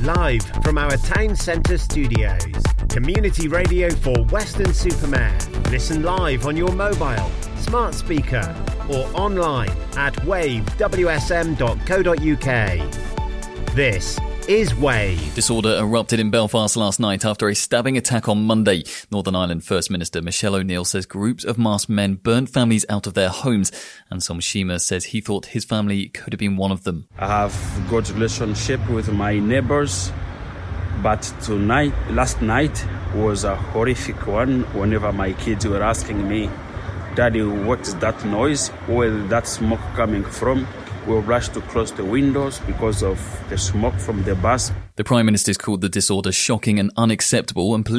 Live from our town centre studios. Community radio for Weston-super-Mare. Listen live on your mobile, smart speaker or online at wavewsm.co.uk. This is Wave. Disorder erupted in Belfast last night after a stabbing attack on Monday. Northern Ireland First Minister Michelle O'Neill says groups of masked men burnt families out of their homes. Anselm Shima says he thought his family could have been one of them. I have good relationship with my neighbours, but last night was a horrific one. Whenever my kids were asking me, Daddy, what is that noise? Where is that smoke coming from? We rushed to close the windows because of the smoke from the bus. The Prime Minister's called the disorder shocking and unacceptable, and police